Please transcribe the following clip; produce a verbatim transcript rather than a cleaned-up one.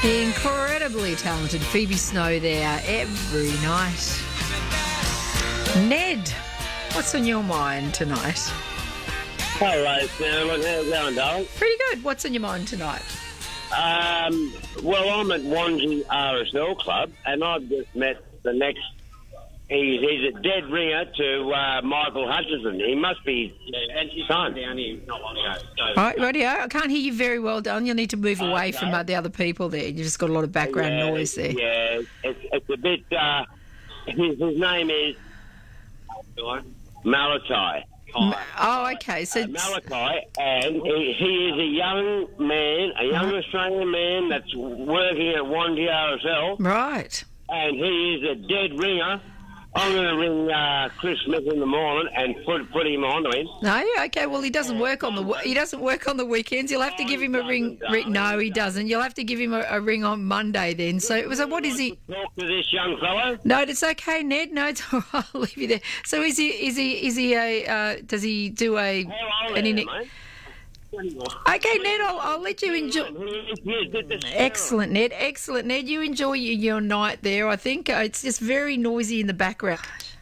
The incredibly talented Phoebe Snow there every night. Ned, what's on your mind tonight? Hello, Sam. How's it going, darling? Pretty good. What's on your mind tonight? Um, well, I'm at Wanji R S L Club, and I've just met the next... He's, he's a dead ringer to uh, Michael Hutchinson. He must be Yeah, and she's son. down here not long ago. So, Right, radio. I can't hear you very well, Don. You'll need to move away Okay. from uh, the other people there. You've just got a lot of background yeah, noise there. Yeah, it's, it's a bit... Uh, his, his name is Malachi. M- Oh, okay. So, Uh, Malachi, and he, he is a young man, a young Uh-huh. Australian man that's working at Wanji R S L, right. and he is a dead ringer. I'm going to ring uh, Chris Smith in the morning and put put him on to him. No, okay. Well, he doesn't work on the w- he doesn't work on the weekends. You'll have to give him a ring. ring no, he doesn't. You'll have to give him a, a ring on Monday then. So, so what is he? Talk to this young fellow. No, it's okay, Ned. No, it's all right. I'll leave you there. So, is he? Is he? Is he a? Uh, does he do a? How old Any are ne- you, mate? Okay, Ned. I'll, I'll let you enjoy. Excellent, Ned. Excellent, Ned. You enjoy your, your night there. I think uh, it's just very noisy in the background.